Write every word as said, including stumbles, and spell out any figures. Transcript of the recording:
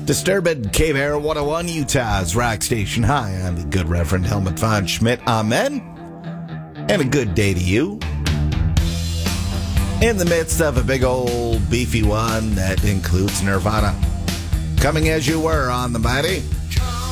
Disturbed Cave Air one oh one, Utah's rock station. Hi, I'm the good Reverend Helmut von Schmidt. Amen. And a good day to you. In the midst of a big old beefy one that includes Nirvana. Coming as you were on the mighty